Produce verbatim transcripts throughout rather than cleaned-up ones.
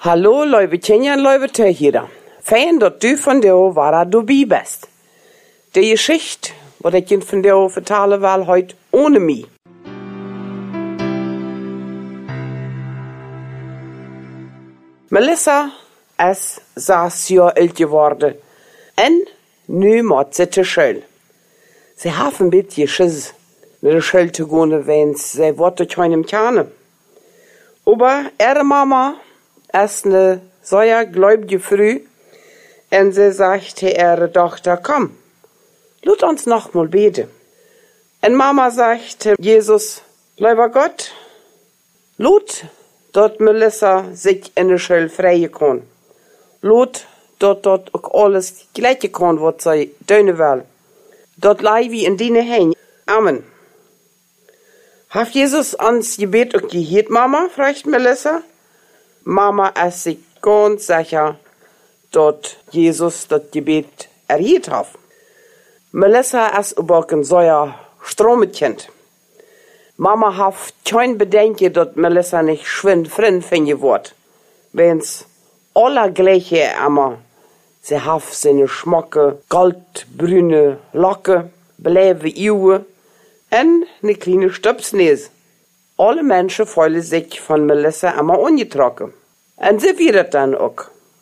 Hallo, lieve Tjenja, lieve Töchter. Fijn dat du van jou waar du bij bist. De Geschichte, wat ik je van jou vertellen wil, heute ohne mij. Melissa is zes jaar oud geworden. En nu moet ze te school. Ze heeft een beetje schiss, naar de school te gaan, want ze wordt het keinem kennen. Aber ihre Mama ist eine sehr gläubige Frau und sie sagte ihre Tochter, komm, lasst uns noch mal beten. Und Mama sagte, Jesus, lieber Gott, lasst, dass Melissa sich in der Schule freien kann. Lasst, dass dort auch alles gleiche kann, was sie tun will. Dort leih wie in deine Hände. Amen. Hat Jesus ans Gebet auch gehört, Mama? fragt Melissa. Mama ist sich ganz sicher, dass Jesus das Gebet erhört hat. Melissa ist aber auch ein sehr stromes Kind. Mama hat kein Bedenken, dass Melissa nicht schwind fremd finden wird. Wenn's alle gleiche immer. Sie hat seine schmacke, goldbrüne Locke, bleibe Augen und eine kleine Stupsnäse. Alle Menschen fühlen sich von Melissa immer angetroffen. Und sie wird dann auch.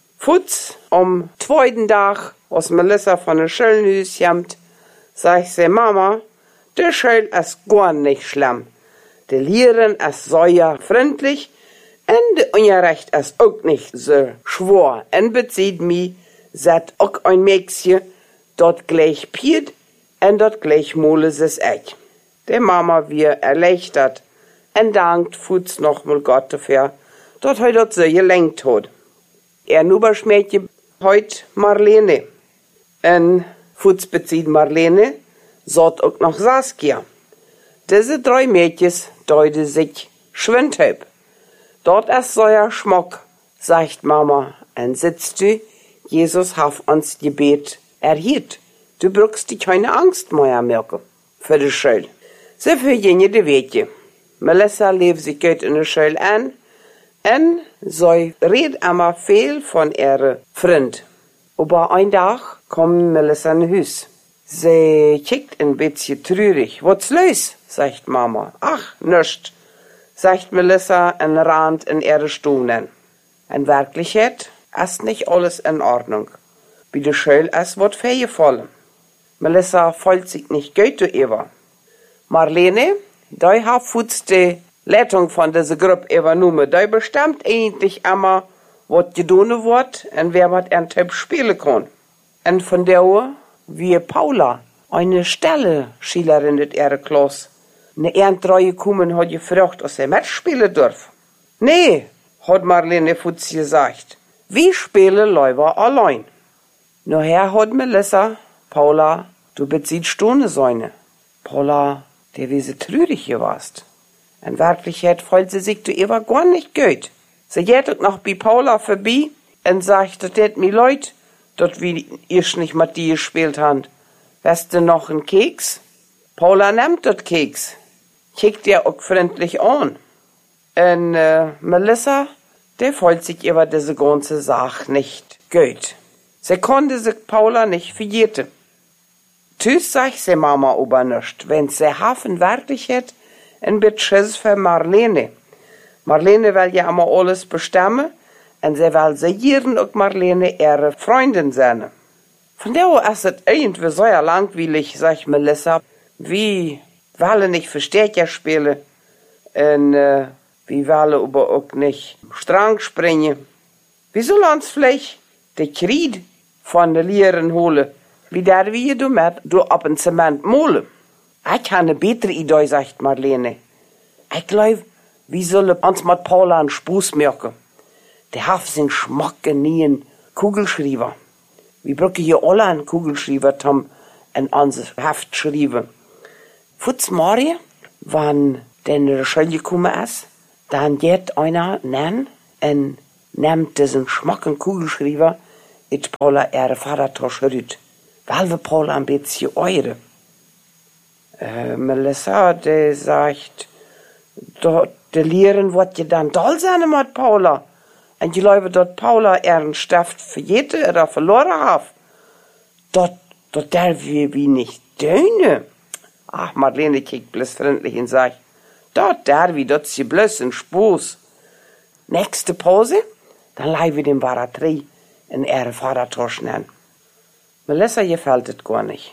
Futz am zweiten Tag, als Melissa von der Schule kommt, sagt sie, Mama, der Schule ist gar nicht schlimm. Der Lehren ist sehr freundlich und der Unrecht ist auch nicht so schwer. Und bezieht mich, sagt auch ein Mädchen, dort gleich piert und dort gleich mole es echt. Der Mama wird erleichtert und dankt Futz nochmal Gott dafür, dass er das so gelenkt hat. Er Nuberschmädchen heut Marlene. Und Futz bezieht Marlene, sagt auch noch Saskia. Diese drei Mädchen deuten sich schwindhöb. Dort ist so ein Schmuck, sagt Mama, und sitzt du, Jesus hat uns Gebet erhört. Du brauchst dir keine Angst mehr merken für die Schule. So für jene die Wege. Melissa lebt sich gut in der Schule an und sie redet immer viel von ihrem Freund. Aber ein Tag kommt Melissa in Haus. Sie kickt ein bisschen traurig. Was los? sagt Mama. Ach, nichts, sagt Melissa und rannt in ihre Stunden. In Wirklichkeit ist nicht alles in Ordnung. Bei der Schule ist was vorgefallen. Melissa fühlt sich nicht gut über. Marlene, da hat Futz die Leitung von dieser Gruppe übernommen. Da bestimmt eigentlich immer, was getan wird und wer mit einem Typ spielen kann. Und von der Uhr, wie Paula, eine Stelle Schülerin in ihrer Klasse, eine Erntreu gekommen hat gefragt, ob sie mitspielen darf. Nee, hat Marlene Futz gesagt. Wir spielen lieber allein. Nachher hat Melissa, Paula, du beziehst Stunde seine. Paula, der wie sie traurig warst. In Wirklichkeit fühlt sie sich du aber gar nicht gut. Sie geht noch bei Paula vorbei und sagt, das hat mir leid, dass wir erst nicht mit dir gespielt haben. Weißt du noch einen Keks? Paula nimmt das Keks, kickt ihr auch freundlich an. Und äh, Melissa, der fühlt sich über diese ganze Sache nicht gut. Sie konnte sich Paula nicht vergessen. Tschüss, sagt sie Mama aber nicht, wenn sie Hafen wirklich hat, ein bisschen für Marlene. Marlene will ja immer alles bestimmen und sie will sichern auch Marlene ihre Freundin sein. Von daher ist es irgendwie so langweilig, sagt Melissa. Wie wollen nicht Verstärker spielen und äh, wir wollen aber auch nicht Strang springen. Wie soll uns vielleicht die Krieg von den Lehren holen? Wie der wir du mit, du ab ein Zement mole. Ich habe eine bessere Idee, sagt Marlene. Ich glaube, wir sollen uns mit Paula einen Spaß machen. Der hat seinen Schmack nie einen Kugelschreiber. Wir brauchen hier alle einen Kugelschreiber, Tom, in unser Heft schreiben. Futz Marie, wenn denn in der Schule gekommen ist, dann geht einer nennen und nimmt diesen schmacken Kugelschreiber in Paula ihre Vatertasche rüt. Weil wir Paula ein bisschen eure. Äh, Melissa, die sagt, der Lehren wird ja dann toll sein mit Paula. En je glaube, dat Paula ihren Stift vergeten oder verloren hat. Dat, dat darf wir wie nicht döne. Ach, Marlene kijkt bloß freundlich und sagt, dat darf wir, dat ist bloß ein Spaß. Nächste Pause, dann leih wir den Baratrie in ihre Vatertaschen an. Melissa gefällt es gar nicht.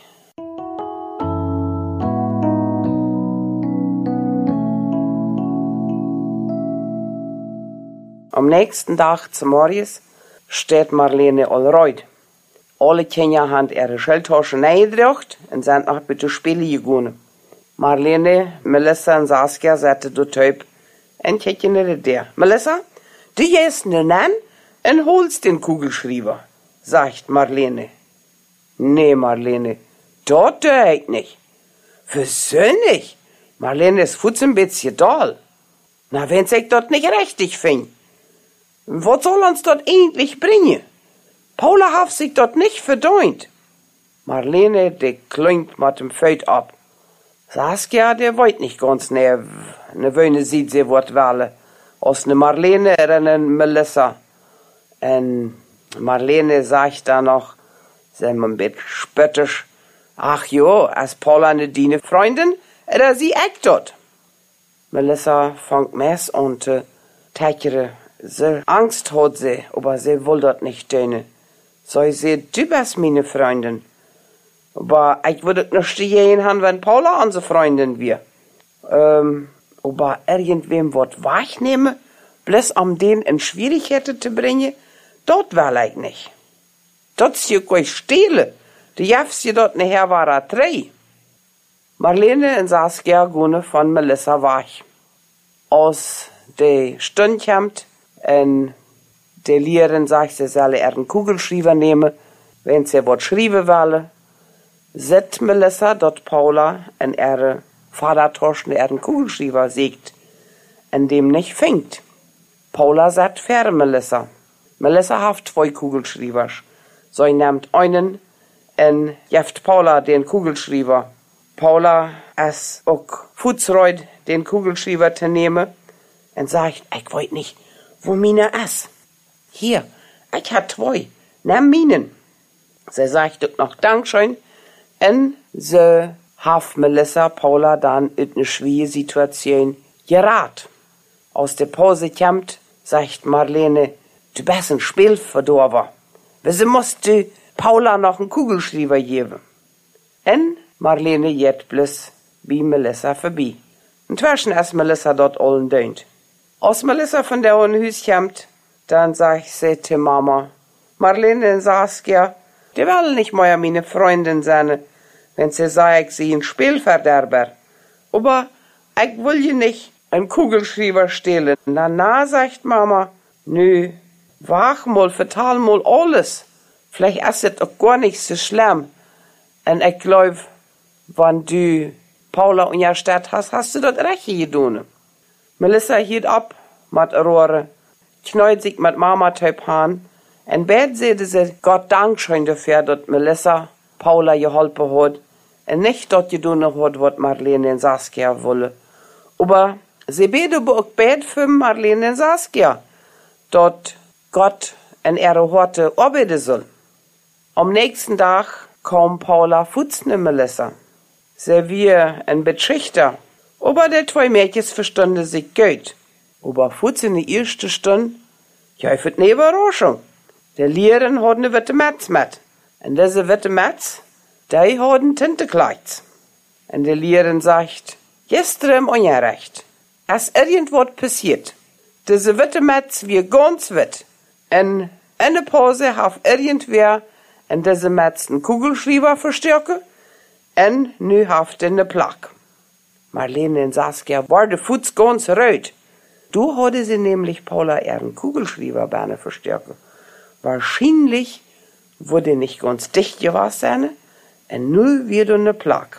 Am nächsten Tag zum Morgens steht Marlene allreut. Alle Kinder haben ihre Schildtaschen eingedrückt und sind nach bitte Spiele gegangen. Marlene, Melissa und Saskia saßen dort typ und kicken nicht der. Melissa, du gehst nun an und holst den Kugelschreiber, sagt Marlene. Nee, Marlene, das tue ich nicht. Wieso nicht? Marlene ist futz ein bisschen doll. Na, wenn ich dort nicht richtig finde. Was soll uns dort eigentlich bringen? Paula hat sich dort nicht verdient. Marlene, die klingt mit dem Feld ab. Saskia, der wollt nicht ganz näher, ne Wöhne sieht sie wat wähle. Aus ne Marlene oder ne Melissa. Und Marlene sagt dann noch, sie ein bisschen spöttisch, ach jo, als Paula ne deine Freundin, oder sie echt dort. Melissa fängt meist an zu täckere. Sie Angst hat sie, aber sie will dort nicht tun. So sie, du bist meine Freundin. Aber ich würde nicht stehen haben, wenn Paula unsere Freundin wäre. Ähm, aber irgendwem wird wegnehmen, bloß um den in Schwierigkeiten zu bringen, dort will ich nicht. Dort ist ja kein Stehlen. Du darfst ja dort nachher war drei. Marlene und Saskia gehen von Melissa weg. Aus der Stunde kommt, und die Lehrerin sagt, sie soll ihren Kugelschreiber nehmen, wenn sie was schreiben will. Sieht Melissa, dort Paula in ihre Vatertaschen ihren Kugelschreiber sägt, in dem nicht fängt. Paula sagt für Melissa. Melissa hat zwei Kugelschreiber. So nimmt einen und gibt Paula den Kugelschreiber. Paula ist auch futzreut, den Kugelschreiber zu nehmen und sagt, ich weiß nicht, wo meine ist. Hier, ich hab zwei, nimm meinen. Sie sagt auch noch Dankeschön und sie hat Melissa Paula dann in eine schwierige Situation gerat. Aus der Pause kommt, sagt Marlene, du bist ein Spielverdorber. Wieso musst du Paula noch einen Kugelschreiber geben? Und Marlene geht bloß bei Melissa vorbei. Inzwischen ist Melissa dort allen dönt. Als Melissa von der in Haus kommt, dann sagt sie zu Mama, Marlene und Saskia, die wollen nicht mehr meine Freundin sein, wenn sie sagt, ich sie ein Spielverderber. Aber ich will ja nicht einen Kugelschreiber stehlen. Na, na, sagt Mama, nö, wach mal, vertal mal alles. Vielleicht ist es auch gar nicht so schlimm. Und ich glaube, wenn du Paula in der Stadt hast, hast du das recht getan. Melissa hielt ab mit Rohre, knallt sich mit Mama typ an, und bett sagte sie Gott Dankeschön dafür, dass Melissa Paula geholfen hat, und nicht dort getan hat, was Marlene und Saskia wollen. Aber sie bete auch bet für Marlene und Saskia, dass Gott in ihre Horte arbeiten soll. Am nächsten Tag kam Paula futzne Melissa. Sie wir ein Betrichter. Aber die zwei Mädchen verstanden sich gut. Aber futz in die erste Stunde, ja, für eine Überraschung. Die Lehrerin hat eine witte Metz mit. Und diese witte Metz, die hat ein Tintekleid. Und die Lehrerin sagt, gestern ungerecht. Ist irgendwas passiert. Diese witte Metz wie ganz witt. Und in der Pause hat irgendwer in diese Metz einen Kugelschreiber verstärken. Und nu hat eine Plaque. Marlene und Saskia waren futz ganz rot. Du hatte sie nämlich Paula ihren Kugelschreiber gerne verstärken. Wahrscheinlich wurde nicht ganz dicht gewesen sein, und nu wieder eine Plaque.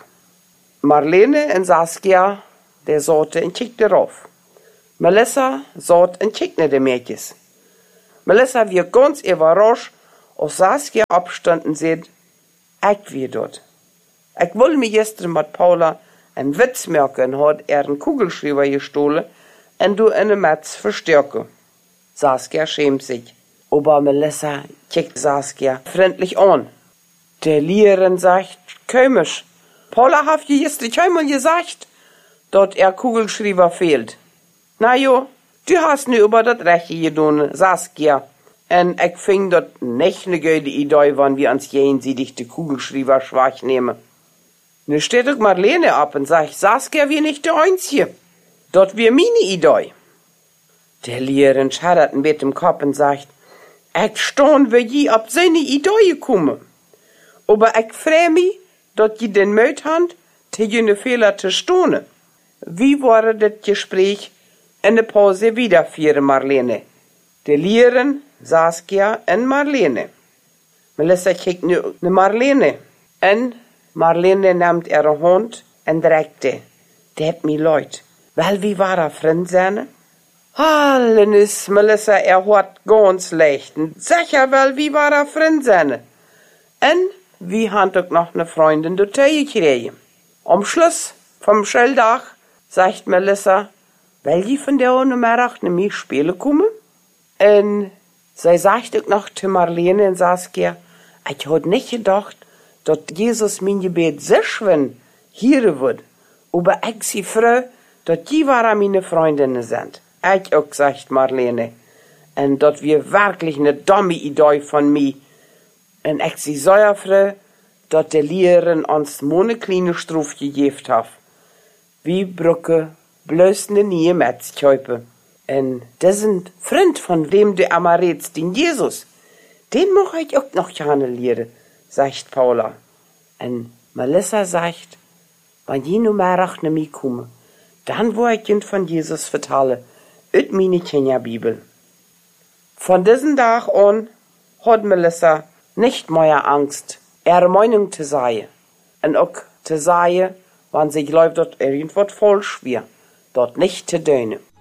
Marlene und Saskia, der sorte und kickte drauf. Melissa sort und kickte die Mädchen. Melissa wird ganz überrascht, als Saskia abstanden sieht, ich wie dort. Ich will mir gestern mit Paula ein Witz merken, hat er einen Kugelschreiber gestohlen und du eine Metz verstärken. Saskia schämt sich. Aber Melissa kickt Saskia freundlich an. Der Lehrerin sagt, komisch, Paula hat je gestern einmal gesagt, dass er Kugelschreiber fehlt. Na jo, du hast nu über das Rechte getan, Saskia. Und ich finde das nicht eine gute Idee, wenn wir uns jenseitig die Kugelschreiber schwach nehmen. Nu steht auch Marlene ab und sagt, Saskia wir nicht der Einzige. Das wär meine Idee. Der Lehrerin schaddert mit dem Kopf und sagt, ich staun, wie je auf seine Idee gekommen. Aber ich frage mich, dass je den Mut habt, tegen den Fehler zu stohnen. Wie war das Gespräch in der Pause wiederführen, Marlene? Der Lehrerin, Saskia und Marlene. Melissa kijkt nu naar Marlene. En Marlene nimmt ihre Hand und dreckte. Det mir leid. Weil wie war er Freund seine? Hallenis, Melissa, er hat ganz leicht. Sicher, weil wie war er Freund seine? En wie hat auch noch eine Freundin dazu gekriegt. Am Schluss vom Schelldach sagt Melissa, weil die von der Nachmittag nicht mehr spielen kommen? Und sie sagt auch noch zu Marlene und Saskia, ich had nicht gedacht, dass Jesus mein Gebet so schön hören wird. Aber ich sie froh, dass die waren meine Freundinnen sind. Ich auch, sagt Marlene. Und dass wir wirklich eine dumme Idee von mir. Und ich sie sehr froh, dass der Lehrerin uns eine kleine Strophe gegeben hat. Wie Brücke bloß eine nie Metzkäupe. Und das sind Freund von dem du einmal redst, den Jesus. Den mag ich auch noch gerne lernen, sagt Paula. Und Melissa sagt, wenn die Nummer nicht mehr kommen, dann wo ich Kind von Jesus vertelle, ut meine Kinderbibel. Von diesem Tag an hat Melissa nicht mehr Angst, ihre Meinung zu sagen. Und auch zu sagen, wenn sie glaubt, dass irgendwas falsch wäre, dort nicht zu tun.